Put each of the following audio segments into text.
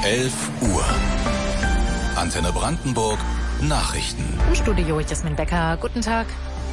11 Uhr. Antenne Brandenburg Nachrichten. Im Studio Jasmin Becker. Guten Tag.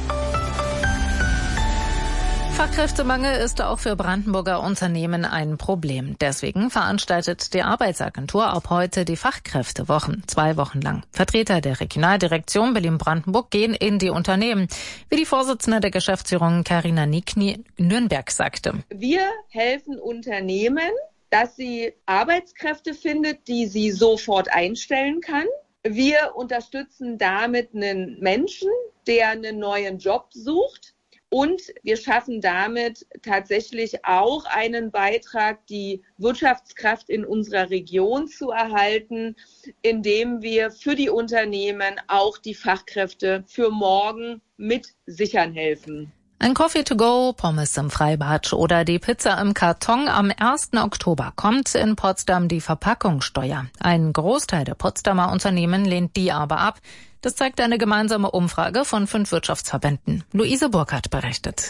Fachkräftemangel ist auch für Brandenburger Unternehmen ein Problem. Deswegen veranstaltet die Arbeitsagentur ab heute die Fachkräftewochen, 2 Wochen lang. Vertreter der Regionaldirektion Berlin-Brandenburg gehen in die Unternehmen, wie die Vorsitzende der Geschäftsführung Carina Nikny Nürnberg sagte. Wir helfen Unternehmen, dass sie Arbeitskräfte findet, die sie sofort einstellen kann. Wir unterstützen damit einen Menschen, der einen neuen Job sucht. Und wir schaffen damit tatsächlich auch einen Beitrag, die Wirtschaftskraft in unserer Region zu erhalten, indem wir für die Unternehmen auch die Fachkräfte für morgen mit sichern helfen. Ein Coffee to go, Pommes im Freibad oder die Pizza im Karton. Am 1. Oktober kommt in Potsdam die Verpackungssteuer. Ein Großteil der Potsdamer Unternehmen lehnt die aber ab. Das zeigt eine gemeinsame Umfrage von 5 Wirtschaftsverbänden. Luise Burkhardt berichtet.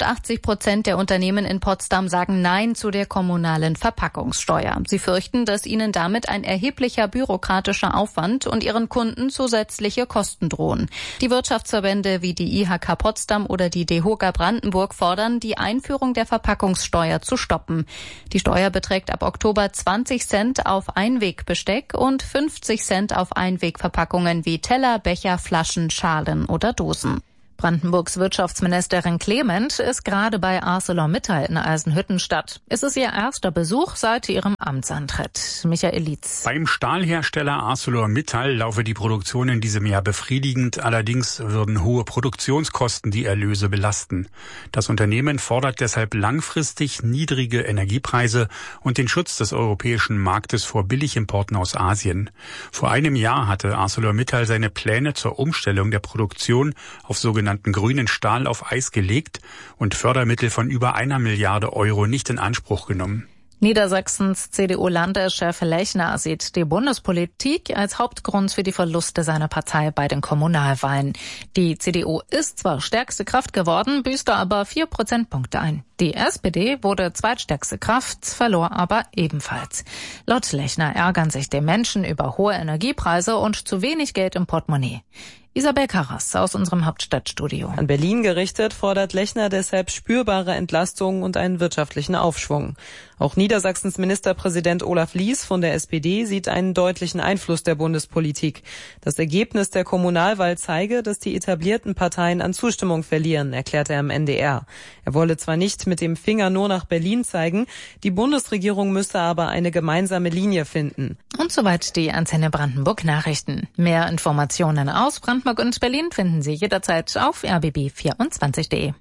85% der Unternehmen in Potsdam sagen Nein zu der kommunalen Verpackungssteuer. Sie fürchten, dass ihnen damit ein erheblicher bürokratischer Aufwand und ihren Kunden zusätzliche Kosten drohen. Die Wirtschaftsverbände wie die IHK Potsdam oder die DEHOGA Brandenburg fordern, die Einführung der Verpackungssteuer zu stoppen. Die Steuer beträgt ab Oktober 20 Cent auf Einwegbesteck und 50 Cent auf Einwegverpackungen wie Teller, Becher, Flaschen, Schalen oder Dosen. Brandenburgs Wirtschaftsministerin Clement ist gerade bei ArcelorMittal in Eisenhüttenstadt. Es ist ihr erster Besuch seit ihrem Amtsantritt. Michael Lietz. Beim Stahlhersteller ArcelorMittal laufe die Produktion in diesem Jahr befriedigend. Allerdings würden hohe Produktionskosten die Erlöse belasten. Das Unternehmen fordert deshalb langfristig niedrige Energiepreise und den Schutz des europäischen Marktes vor Billigimporten aus Asien. Vor einem Jahr hatte ArcelorMittal seine Pläne zur Umstellung der Produktion auf sogenannten grünen Stahl auf Eis gelegt und Fördermittel von über 1 Milliarde Euro nicht in Anspruch genommen. Niedersachsens CDU-Landeschef Lechner sieht die Bundespolitik als Hauptgrund für die Verluste seiner Partei bei den Kommunalwahlen. Die CDU ist zwar stärkste Kraft geworden, büßte aber 4 Prozentpunkte ein. Die SPD wurde zweitstärkste Kraft, verlor aber ebenfalls. Laut Lechner ärgern sich die Menschen über hohe Energiepreise und zu wenig Geld im Portemonnaie. Isabel Karras aus unserem Hauptstadtstudio. An Berlin gerichtet fordert Lechner deshalb spürbare Entlastungen und einen wirtschaftlichen Aufschwung. Auch Niedersachsens Ministerpräsident Olaf Lies von der SPD sieht einen deutlichen Einfluss der Bundespolitik. Das Ergebnis der Kommunalwahl zeige, dass die etablierten Parteien an Zustimmung verlieren, erklärte er im NDR. Er wolle zwar nicht mit dem Finger nur nach Berlin zeigen, die Bundesregierung müsse aber eine gemeinsame Linie finden. Und soweit die Antenne Brandenburg Nachrichten. Mehr Informationen aus Brandenburg und Berlin finden Sie jederzeit auf rbb24.de.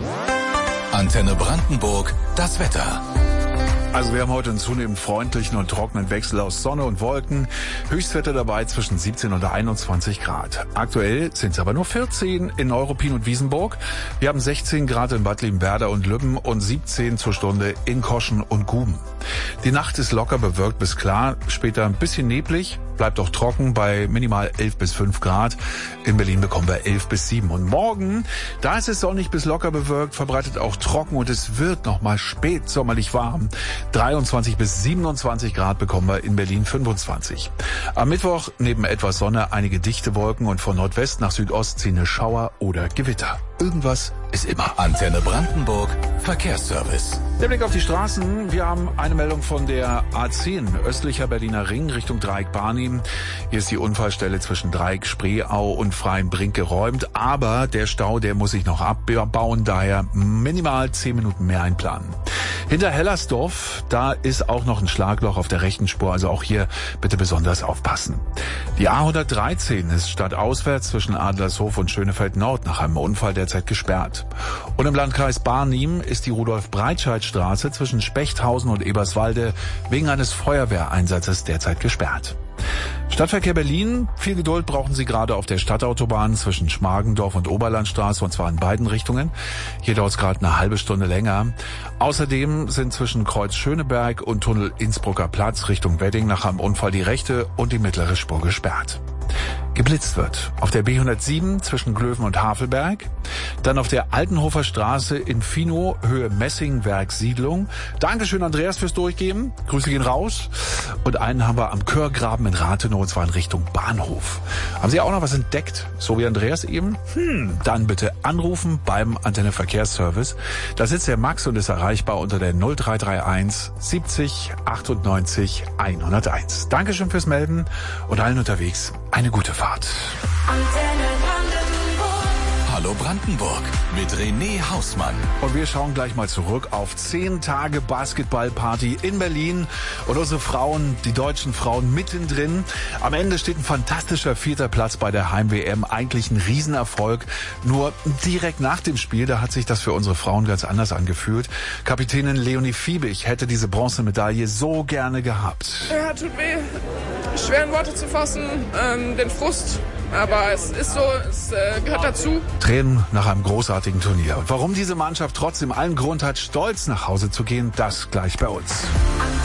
Antenne Brandenburg, das Wetter. Also wir haben heute einen zunehmend freundlichen und trockenen Wechsel aus Sonne und Wolken. Höchstwerte dabei zwischen 17 und 21 Grad. Aktuell sind es aber nur 14 in Neuruppin und Wiesenburg. Wir haben 16 Grad in Bad Liebenwerda und Lübben und 17 zur Stunde in Koschen und Guben. Die Nacht ist locker bewölkt bis klar, später ein bisschen neblig, bleibt auch trocken bei minimal 11 bis 5 Grad. In Berlin bekommen wir 11 bis 7. Und morgen, da ist es sonnig bis locker bewölkt, verbreitet auch trocken und es wird nochmal spät sommerlich warm. 23 bis 27 Grad bekommen wir in Berlin 25. Am Mittwoch neben etwas Sonne einige dichte Wolken und von Nordwest nach Südost ziehen Schauer oder Gewitter. Irgendwas ist immer. Antenne Brandenburg Verkehrsservice. Der Blick auf die Straßen. Wir haben eine Meldung von der A10 östlicher Berliner Ring Richtung Dreieck-Barnim. Hier ist die Unfallstelle zwischen Dreieck-Spreeau und Freienbrink geräumt. Aber der Stau, der muss sich noch abbauen. Daher minimal 10 Minuten mehr einplanen. Hinter Hellersdorf, da ist auch noch ein Schlagloch auf der rechten Spur. Also auch hier bitte besonders aufpassen. Die A113 ist stadtauswärts zwischen Adlershof und Schönefeld Nord nach einem Unfall derzeit gesperrt. Und im Landkreis Barnim ist die Rudolf-Breitscheid-Straße zwischen Spechthausen und Eberswalde wegen eines Feuerwehreinsatzes derzeit gesperrt. Stadtverkehr Berlin. Viel Geduld brauchen Sie gerade auf der Stadtautobahn zwischen Schmargendorf und Oberlandstraße, und zwar in beiden Richtungen. Hier dauert es gerade eine halbe Stunde länger. Außerdem sind zwischen Kreuz Schöneberg und Tunnel Innsbrucker Platz Richtung Wedding nach einem Unfall die rechte und die mittlere Spur gesperrt. geblitzt wird. Auf der B107 zwischen Glöwen und Havelberg, dann auf der Altenhofer Straße in Finow, Höhe Messingwerk Siedlung. Dankeschön, Andreas, fürs Durchgeben. Grüße gehen raus. Und einen haben wir am Körgraben in Rathenow, und zwar in Richtung Bahnhof. Haben Sie auch noch was entdeckt, so wie Andreas eben? Dann bitte anrufen beim Antenne Verkehrsservice. Da sitzt der Max und ist erreichbar unter der 0331 70 98 101. Dankeschön fürs Melden und allen unterwegs eine gute Fahrt. Hallo Brandenburg mit René Hausmann. Und wir schauen gleich mal zurück auf 10 Tage Basketballparty in Berlin und unsere Frauen, die deutschen Frauen mittendrin. Am Ende steht ein fantastischer 4. Platz bei der Heim-WM, eigentlich ein Riesenerfolg. Nur direkt nach dem Spiel, da hat sich das für unsere Frauen ganz anders angefühlt. Kapitänin Leonie Fiebig hätte diese Bronzemedaille so gerne gehabt. Ja, tut weh, schwer in Worte zu fassen, den Frust. Aber es ist so, es gehört dazu. Tränen nach einem großartigen Turnier. Und warum diese Mannschaft trotzdem allen Grund hat, stolz nach Hause zu gehen, das gleich bei uns.